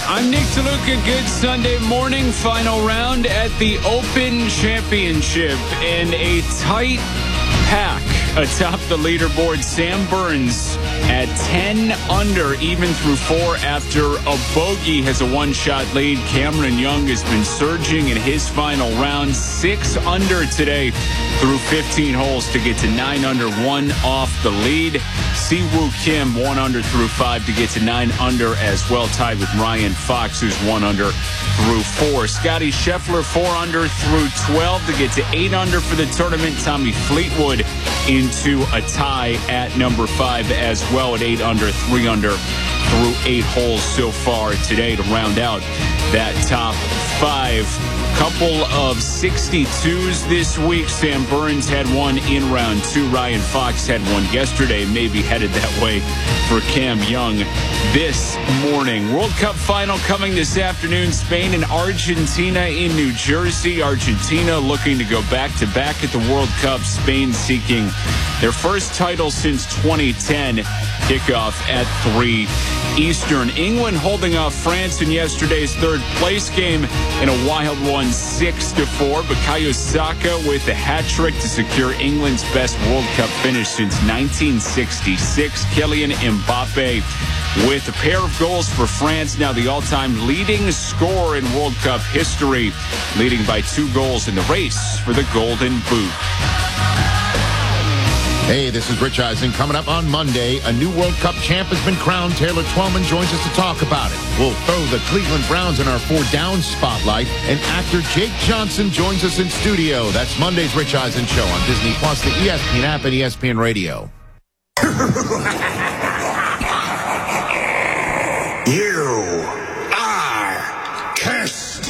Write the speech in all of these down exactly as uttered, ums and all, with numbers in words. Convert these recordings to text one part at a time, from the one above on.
I'm Nick DeLuca. Good Sunday morning. Final round at the Open Championship. And a tight pack atop the leaderboard. Sam Burns at ten under, even through four after a bogey, has a one-shot lead. Cameron Young has been surging in his final round. Six under today through fifteen holes to get to nine under, one off the lead. Siwoo Kim, one under through five to get to nine under as well, tied with Ryan Fox, who's one under through four. Scotty Scheffler, four under through twelve to get to eight under for the tournament. Tommy Fleetwood into a tie at number five as well at eight under, three under through eight holes so far today to round out that top five. Couple of sixty-twos this week. Sam Burns had one in round two. Ryan Fox had one yesterday, maybe headed that way for Cam Young this morning. World Cup final coming this afternoon. Spain and Argentina in New Jersey. Argentina looking to go back-to-back at the World Cup. Spain seeking their first title since twenty ten. Kickoff at three Eastern. England holding off France in yesterday's third place game in a wild one, six to four. Bukayo Saka with a hat trick to secure England's best World Cup finish since nineteen sixty-six. Kylian Mbappe with a pair of goals for France, now the all-time leading scorer in World Cup history, leading by two goals in the race for the Golden Boot. Hey, this is Rich Eisen. Coming up on Monday, a new World Cup champ has been crowned. Taylor Twellman joins us to talk about it. We'll throw the Cleveland Browns in our four down spotlight. And actor Jake Johnson joins us in studio. That's Monday's Rich Eisen Show on Disney Plus, the E S P N app, and E S P N Radio. You are cursed.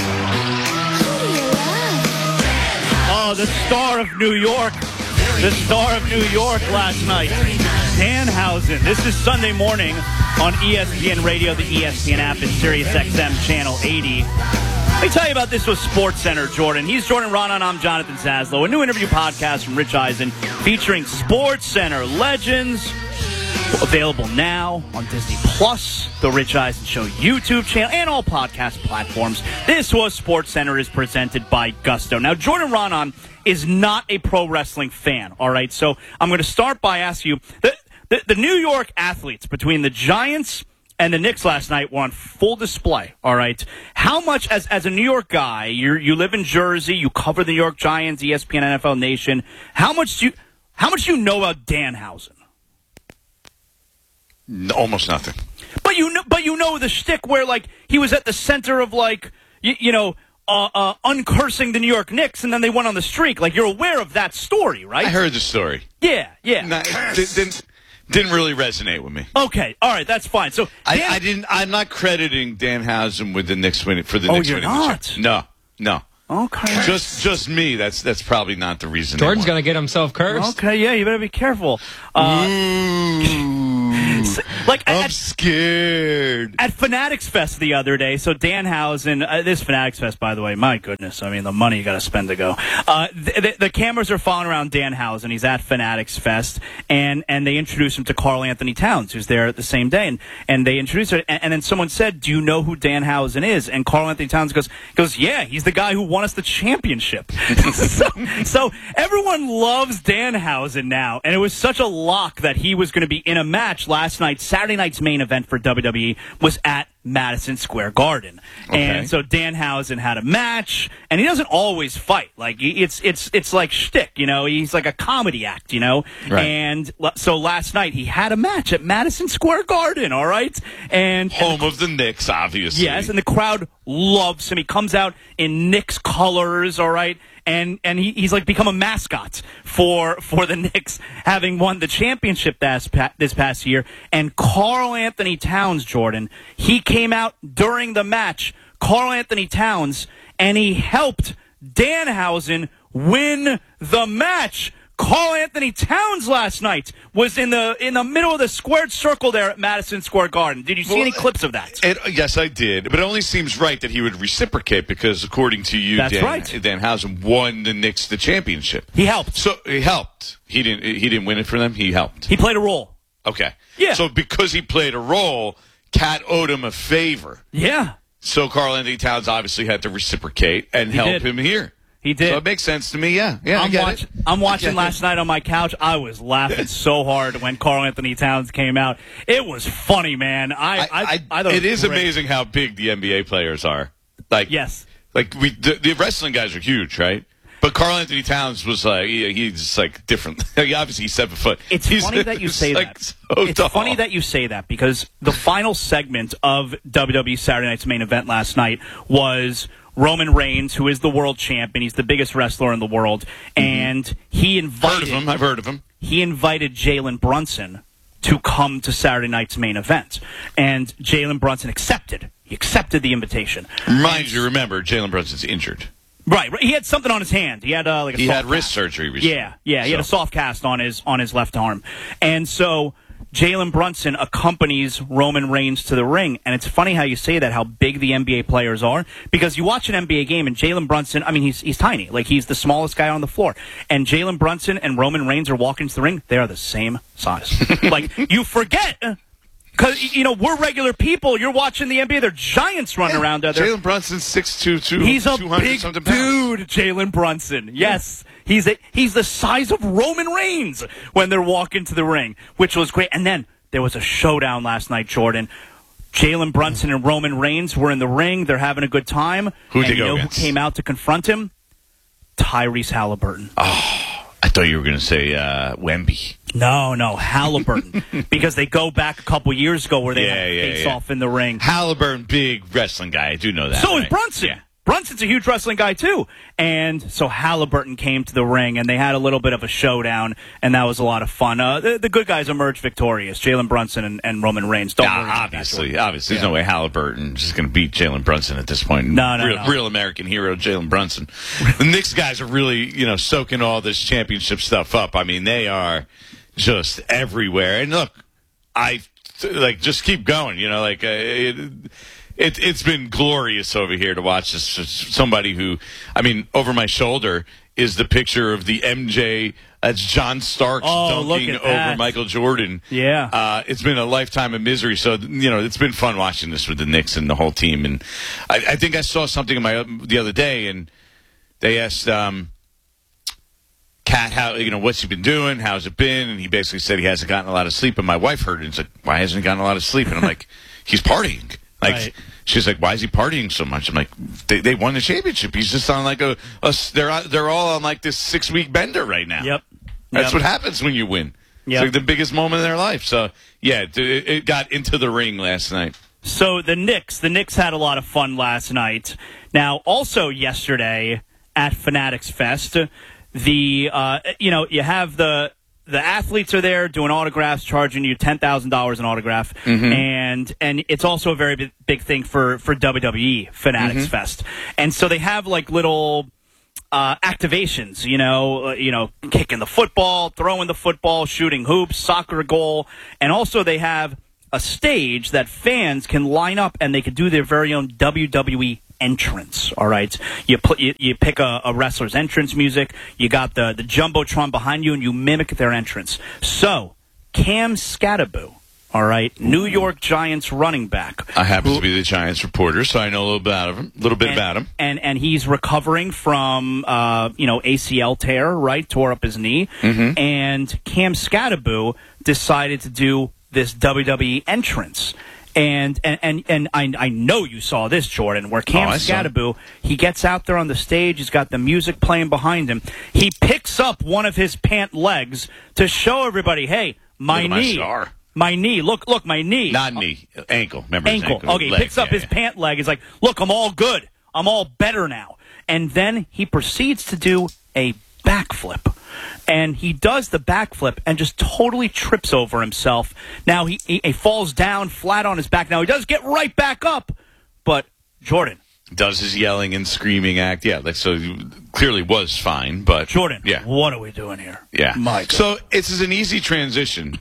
Oh, the star of New York. The star of New York last night, Danhausen. This is Sunday morning on E S P N Radio, the E S P N app, and Sirius X M Channel eighty. Let me tell you about this with SportsCenter, Jordan. He's Jordan Ronan. I'm Jonathan Zaslow. A new interview podcast from Rich Eisen featuring SportsCenter legends. Available now on Disney Plus, the Rich Eisen Show YouTube channel, and all podcast platforms. This was SportsCenter is presented by Gusto. Now, Jordan Ronan is not a pro wrestling fan, all right? So I'm going to start by asking you, the, the, the New York athletes between the Giants and the Knicks last night were on full display, all right? How much, as as a New York guy, you you live in Jersey, you cover the New York Giants, E S P N, N F L Nation, how much do you, how much do you know about Danhausen? Almost nothing. But you know, but you know the shtick where, like, he was at the center of, like, you, you know, uh, uh, uncursing the New York Knicks, and then they went on the streak. Like, you're aware of that story, right? I heard the story. Yeah, yeah. Not, didn't didn't really resonate with me. Okay, all right, that's fine. So I, Dan- I didn't. I'm not crediting Danhausen with the Knicks winning for the Oh, Knicks you're winning. not? The championship. no, no. Okay. Just just me. That's that's probably not the reason. Jordan's gonna get himself cursed. Okay, yeah, you better be careful. Uh, like I'm at, scared. At Fanatics Fest the other day, so Danhausen, uh, this Fanatics Fest, by the way, my goodness, I mean, the money you got to spend to go. Uh, the, the, the cameras are following around Danhausen. He's at Fanatics Fest, and, and they introduce him to Karl Anthony Towns, who's there the same day, and, and they introduce her, and, and then someone said, do you know who Danhausen is? And Karl Anthony Towns goes, goes, yeah, he's the guy who won us the championship. so, so everyone loves Danhausen now, and it was such a lock that he was going to be in a match last night. Saturday night's main event for W W E was at Madison Square Garden. Okay. And so Danhausen had a match, and he doesn't always fight. Like, it's it's it's like shtick, you know? He's like a comedy act, you know? Right. And so last night he had a match at Madison Square Garden, all right? And Home of the Knicks, obviously. yes, and the crowd loves him. He comes out in Knicks colors, all right? And and he, he's like become a mascot for for the Knicks, having won the championship this, this past year. And Karl Anthony Towns, Jordan, he came out during the match, Karl Anthony Towns, and he helped Danhausen win the match. Karl Anthony Towns last night was in the in the middle of the squared circle there at Madison Square Garden. Did you see Well, any clips of that? It, yes, I did. But it only seems right that he would reciprocate because, according to you, That's Dan, right. Danhausen won the Knicks the championship. He helped. So he helped. He didn't. He didn't win it for them. He helped. He played a role. Okay. Yeah. So because he played a role, Cat owed him a favor. Yeah. So Karl Anthony Towns obviously had to reciprocate and He help did. him here. He did. So it makes sense to me, yeah. Yeah, I I'm, get watch- it. I'm watching I get last it. night on my couch. I was laughing so hard when Karl Anthony Towns came out. It was funny, man. I, I, I, I thought it was is great. amazing how big the N B A players are. Like, Yes. Like we, the, the wrestling guys are huge, right? But Karl Anthony Towns was like, he, he's like different. Like, obviously, he's seven foot. It's he's, funny that you he's say like that. So it's tall. funny that you say that because the final segment of W W E Saturday Night's main event last night was Roman Reigns, who is the world champion. He's the biggest wrestler in the world, Mm-hmm. and he invited Heard of him? I've heard of him. he invited Jalen Brunson to come to Saturday night's main event, and Jalen Brunson accepted. He accepted the invitation. Mind you, remember, Jalen Brunson's injured. Right, right. He had something on his hand. He had uh, like a He soft had wrist cast. surgery recently. Yeah, yeah. He had a So- soft cast on his on his left arm, and so Jalen Brunson accompanies Roman Reigns to the ring. And it's funny how you say that, how big the N B A players are, because you watch an N B A game and Jalen Brunson. I mean, he's he's tiny, like he's the smallest guy on the floor, and Jalen Brunson and Roman Reigns are walking to the ring. They are the same size. Like you forget. Because, you know, we're regular people. You're watching the N B A. They're giants running around out there. Jalen Brunson's six two, two, He's a two hundred big something pounds. dude, Jalen Brunson. Yes. He's a, he's the size of Roman Reigns when they're walking to the ring, which was great. And then there was a showdown last night, Jordan. Jalen Brunson and Roman Reigns were in the ring. They're having a good time. Who'd and they you go know against? who came out to confront him? Tyrese Halliburton. I thought you were going to say uh, Wemby. No, no, Halliburton. Because they go back a couple years ago where they Yeah, had a yeah, face yeah. off in the ring. Halliburton, big wrestling guy. I do know that. So is right? Brunson. Yeah. Brunson's a huge wrestling guy, too. And so Halliburton came to the ring, and they had a little bit of a showdown, and that was a lot of fun. Uh, the, the good guys emerged victorious, Jalen Brunson and, and Roman Reigns. Don't Nah, worry about that, obviously, Jordan. obviously, there's no way Halliburton's just going to beat Jalen Brunson at this point. No, no, real, no. real American hero, Jalen Brunson. The Knicks guys are really, you know, soaking all this championship stuff up. I mean, they are just everywhere. And look, I like just keep going. You know, like uh, it, it, it's been glorious over here to watch this. Somebody who, I mean, over my shoulder is the picture of the M J. That's John Starks Oh, look dunking at over that. Michael Jordan. Yeah. Uh, it's been a lifetime of misery. So, you know, it's been fun watching this with the Knicks and the whole team. And I, I think I saw something in my the other day, and they asked um, Kat, how, you know, what's he been doing? How's it been? And he basically said he hasn't gotten a lot of sleep. And my wife heard it and said, why hasn't he gotten a lot of sleep? And I'm like, he's partying. Like, Right. she's like, why is he partying so much? I'm like, they, they won the championship. He's just on like a, a they're they're all on like this six week bender right now. Yep. That's Yep. what happens when you win. Yep. It's like the biggest moment in their life. So, yeah, it, it got into the ring last night. So the Knicks, the Knicks had a lot of fun last night. Now, also yesterday at Fanatics Fest, the uh, you know you have the the athletes are there doing autographs, charging you ten thousand dollars an autograph, and and it's also a very big, big thing for for W W E Fanatics Fest, and so they have like little. Uh, activations, you know, uh, you know, kicking the football, throwing the football, shooting hoops, soccer goal, and also they have a stage that fans can line up and they can do their very own W W E entrance. All right, you put you, you pick a, a wrestler's entrance music, you got the the jumbotron behind you, and you mimic their entrance. So Cam Skattebo. All right, New York Giants running back. I happen to be the Giants reporter, so I know a little bit about him. A little bit and, about him. And and he's recovering from uh, you know A C L tear, right? Tore up his knee. Mm-hmm. And Cam Skattebo decided to do this W W E entrance. And and and, and I, I know you saw this, Jordan, where Cam Oh, I saw it. Skattebo, he gets out there on the stage, he's got the music playing behind him. He picks up one of his pant legs to show everybody, hey, my Look at my knee. scar. My knee. Look, look, my knee. Not knee, ankle. Remember his ankle. ankle. Okay, he leg. picks up Yeah, his yeah. pant leg. He's like, look, I'm all good. I'm all better now. And then he proceeds to do a backflip. And he does the backflip and just totally trips over himself. Now he, he, he falls down flat on his back. Now he does get right back up. But, Jordan. Does his yelling and screaming act. Yeah, like so he clearly was fine, but Jordan, yeah. what are we doing here? Yeah. My God. So it's an easy transition,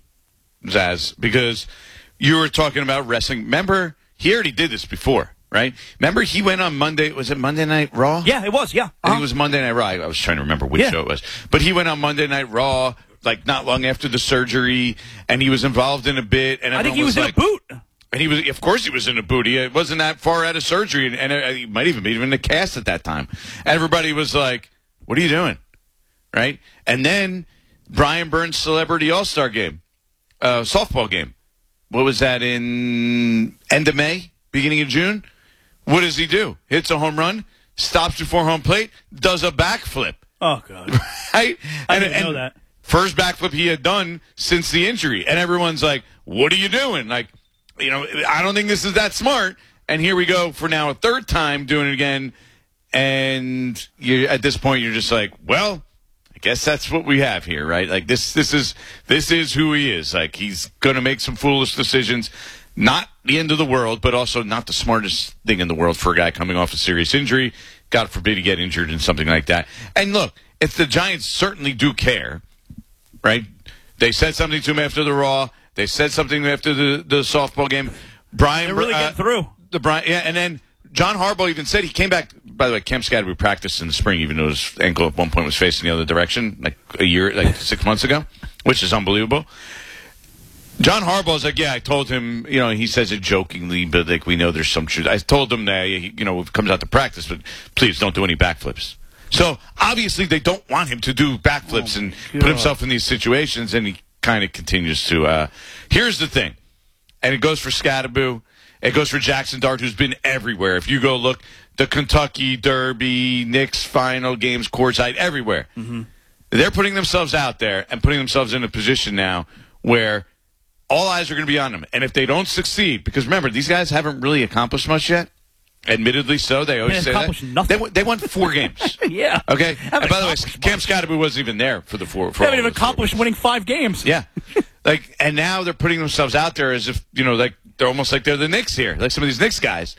Zaz, because you were talking about wrestling. Remember, he already did this before, right? Remember, he went on Monday. Was it Monday Night Raw? Yeah, it was, yeah. I think Uh-huh. it was Monday Night Raw. I was trying to remember which Yeah. show it was. But he went on Monday Night Raw, like not long after the surgery, and he was involved in a bit. And I think everyone he was, like, in a boot. And he was, of course, he was in a booty. It wasn't that far out of surgery, and, and it, he might even be in a cast at that time. Everybody was like, "What are you doing?" Right? And then Brian Burns' Celebrity All-Star Game, uh, softball game. What was that, in end of May, beginning of June? What does he do? Hits a home run, stops before home plate, does a backflip. Oh, God. Right? I and, didn't and know that. First backflip he had done since the injury. And everyone's like, what are you doing? Like, you know, I don't think this is that smart. And here we go for now a third time doing it again. And you, at this point, you're just like, well, I guess that's what we have here, right? Like, this this is this is who he is. Like, he's going to make some foolish decisions. Not the end of the world, but also not the smartest thing in the world for a guy coming off a serious injury. God forbid he get injured in something like that. And look, if the Giants certainly do care, right? They said something to him after the Raw. They said something after the, the softball game. Brian, They're really uh, getting through. The Brian, yeah, and then John Harbaugh even said he came back. By the way, Cam Scatterby practiced in the spring, even though his ankle at one point was facing the other direction, like a year, like six months ago, which is unbelievable. John Harbaugh's like, yeah, I told him, you know, he says it jokingly, but like we know there's some truth. I told him that, he, you know, comes out to practice, but please don't do any backflips. So obviously they don't want him to do backflips oh and God. put himself in these situations, and he kind of continues to. Uh, here's the thing, and it goes for Scatterby, it goes for Jackson Dart, who's been everywhere. If you go look, the Kentucky Derby, Knicks final games, courtside, everywhere. Mm-hmm. They're putting themselves out there and putting themselves in a position now where all eyes are going to be on them. And if they don't succeed, because remember, these guys haven't really accomplished much yet. Admittedly so. They always say that. They, won- they won four games. Yeah. Okay? And by the way, Cam Scatterby wasn't even there for the four. For they haven't even accomplished winning five games. Yeah. like, and now they're putting themselves out there as if, you know, like they're almost like they're the Knicks here. Like some of these Knicks guys.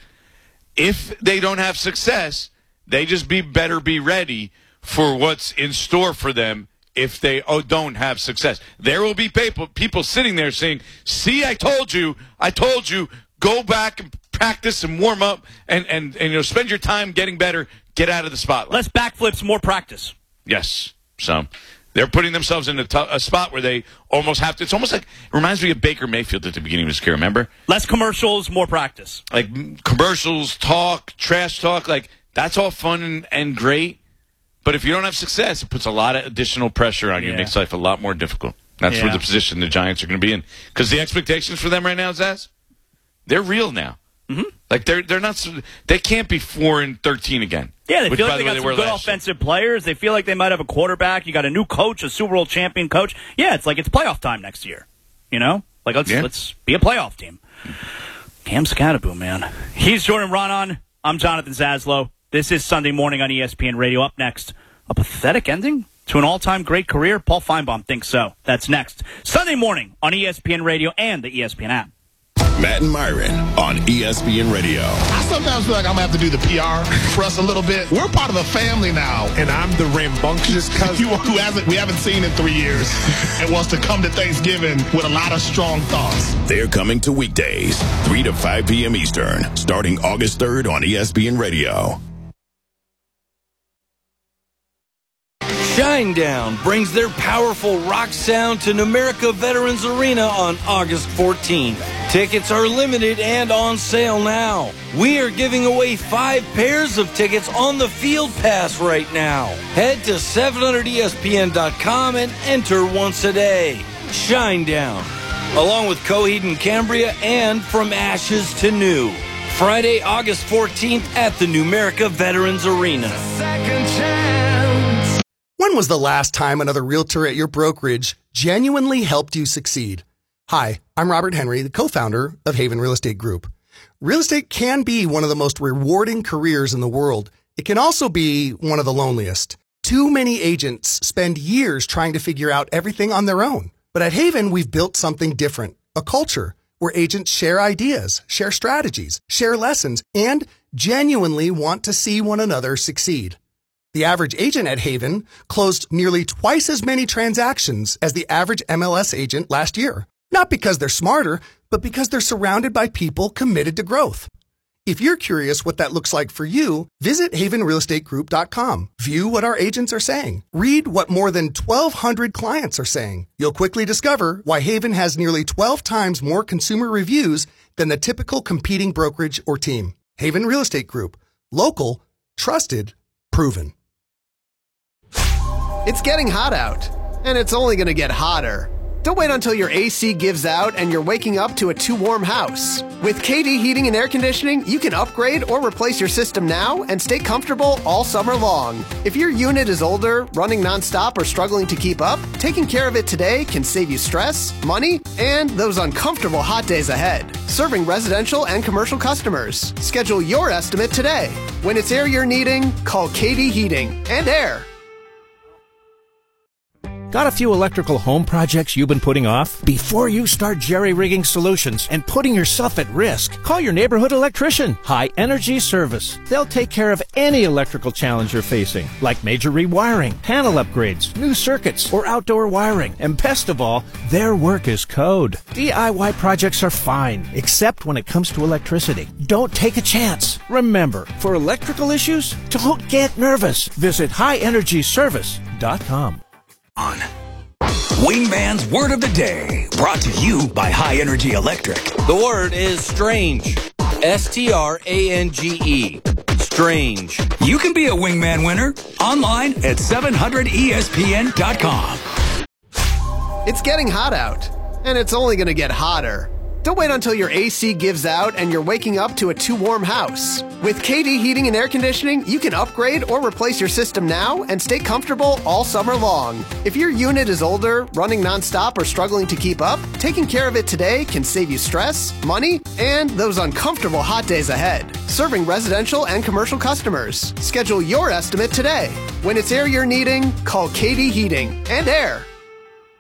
If they don't have success, they just be better be ready for what's in store for them. If they oh, don't have success, there will be people people sitting there saying, see, I told you, I told you, go back and practice and warm up and, and, and you know, spend your time getting better, get out of the spotlight. Less backflips, more practice. Yes. So they're putting themselves in a, t- a spot where they almost have to. It's almost like, it reminds me of Baker Mayfield at the beginning of his career, remember? Less commercials, more practice. Like commercials, talk, trash talk, like that's all fun and, and great. But if you don't have success, it puts a lot of additional pressure on you. Yeah. It makes life a lot more difficult. That's yeah. where the position the Giants are going to be in. Because the expectations for them right now, Zaz, they're real now. Mm-hmm. Like they're they're not. They can't be four and thirteen again. Yeah, they which, feel like the they got way, some they good last offensive year. players. They feel like they might have a quarterback. You got a new coach, a Super Bowl champion coach. Yeah, it's like it's playoff time next year. You know, like let's yeah. let's be a playoff team. Cam Scatterby, man. He's Jordan Raanan. I'm Jonathan Zaslow. This is Sunday Morning on E S P N Radio. Up next, a pathetic ending to an all-time great career? Paul Feinbaum thinks so. That's next. Sunday Morning on E S P N Radio and the E S P N app. Matt and Myron on E S P N Radio. I sometimes feel like I'm going to have to do the P R for us a little bit. We're part of a family now. And I'm the rambunctious cousin who hasn't, we haven't seen in three years and wants to come to Thanksgiving with a lot of strong thoughts. They're coming to weekdays, three to five p.m. Eastern, starting August third on E S P N Radio. Shinedown brings their powerful rock sound to Numerica Veterans Arena on August fourteenth. Tickets are limited and on sale now. We are giving away five pairs of tickets on the Field Pass right now. Head to seven hundred E S P N dot com and enter once a day. Shinedown, along with Coheed and Cambria and From Ashes to New. Friday, August fourteenth at the Numerica Veterans Arena. Second chance. When was the last time another realtor at your brokerage genuinely helped you succeed? Hi, I'm Robert Henry, the co-founder of Haven Real Estate Group. Real estate can be one of the most rewarding careers in the world. It can also be one of the loneliest. Too many agents spend years trying to figure out everything on their own. But at Haven, we've built something different, a culture where agents share ideas, share strategies, share lessons, and genuinely want to see one another succeed. The average agent at Haven closed nearly twice as many transactions as the average M L S agent last year. Not because they're smarter, but because they're surrounded by people committed to growth. If you're curious what that looks like for you, visit haven real estate group dot com. View what our agents are saying. Read what more than twelve hundred clients are saying. You'll quickly discover why Haven has nearly twelve times more consumer reviews than the typical competing brokerage or team. Haven Real Estate Group. Local, trusted, proven. It's getting hot out, and it's only going to get hotter. Don't wait until your A C gives out and you're waking up to a too warm house. With K D Heating and Air Conditioning, you can upgrade or replace your system now and stay comfortable all summer long. If your unit is older, running nonstop, or struggling to keep up, taking care of it today can save you stress, money, and those uncomfortable hot days ahead. Serving residential and commercial customers. Schedule your estimate today. When it's air you're needing, call K D Heating and Air. Got a few electrical home projects you've been putting off? Before you start jerry-rigging solutions and putting yourself at risk, call your neighborhood electrician, High Energy Service. They'll take care of any electrical challenge you're facing, like major rewiring, panel upgrades, new circuits, or outdoor wiring. And best of all, their work is code. D I Y projects are fine, except when it comes to electricity. Don't take a chance. Remember, for electrical issues, don't get nervous. Visit high energy service dot com. On Wingman's Word of the Day, brought to you by High Energy Electric. The word is strange. S T R A N G E. Strange. You can be a Wingman winner online at seven hundred E S P N dot com. It's getting hot out, and it's only going to get hotter. Don't wait until your A C gives out and you're waking up to a too warm house. With K D Heating and Air Conditioning, you can upgrade or replace your system now and stay comfortable all summer long. If your unit is older, running nonstop, or struggling to keep up, taking care of it today can save you stress, money, and those uncomfortable hot days ahead. Serving residential and commercial customers. Schedule your estimate today. When it's air you're needing, call K D Heating and Air.